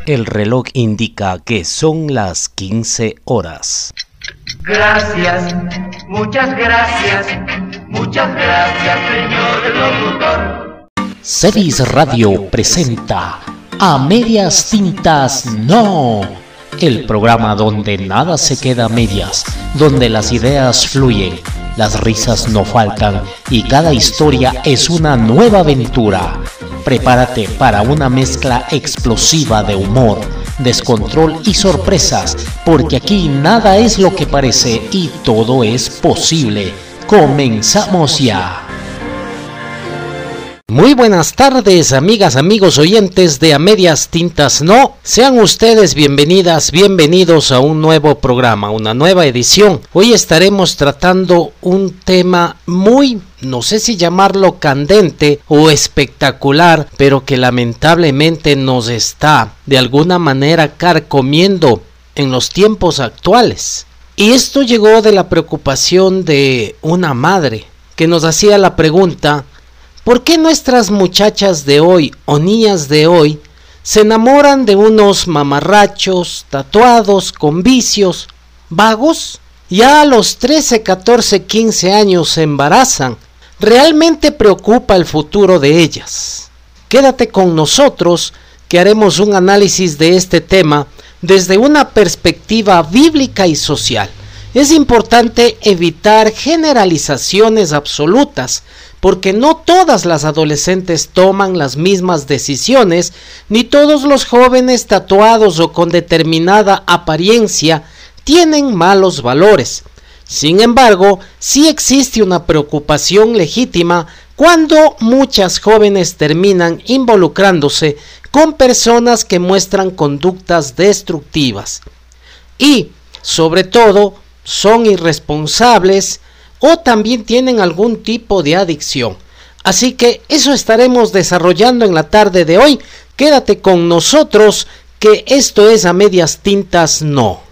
El reloj indica que son las 15 horas. Gracias, muchas gracias, señor locutor. Cedis Radio presenta A Medias Tintas No, el programa donde nada se queda a medias, donde las ideas fluyen, las risas no faltan y cada historia es una nueva aventura. Prepárate para una mezcla explosiva de humor, descontrol y sorpresas, porque aquí nada es lo que parece y todo es posible. ¡Comenzamos ya! Muy buenas tardes, amigas, amigos oyentes de A Medias Tintas No. Sean ustedes bienvenidas, bienvenidos a un nuevo programa, una nueva edición. Hoy estaremos tratando un tema muy, no sé si llamarlo candente o espectacular, pero que lamentablemente nos está de alguna manera carcomiendo en los tiempos actuales. Y esto llegó de la preocupación de una madre que nos hacía la pregunta: ¿por qué nuestras muchachas de hoy o niñas de hoy se enamoran de unos mamarrachos, tatuados, con vicios, vagos? Ya a los 13, 14, 15 años se embarazan. ¿Realmente preocupa el futuro de ellas? Quédate con nosotros que haremos un análisis de este tema desde una perspectiva bíblica y social. Es importante evitar generalizaciones absolutas, porque no todas las adolescentes toman las mismas decisiones, ni todos los jóvenes tatuados o con determinada apariencia tienen malos valores. Sin embargo, sí existe una preocupación legítima cuando muchas jóvenes terminan involucrándose con personas que muestran conductas destructivas y, sobre todo, son irresponsables o también tienen algún tipo de adicción. Así que eso estaremos desarrollando en la tarde de hoy. Quédate con nosotros, que esto es A Medias Tintas No.